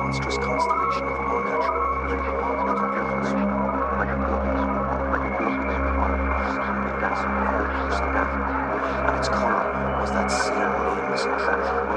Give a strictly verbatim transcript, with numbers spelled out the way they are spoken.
monstrous constellation of Margatra, and its color was that same nameless intrusion.